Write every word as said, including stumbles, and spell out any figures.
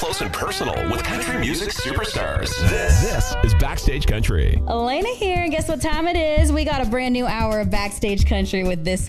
close and personal with country music superstars. This, this is Backstage Country. Elena here, and guess what time it is? We got a brand new hour of Backstage Country with this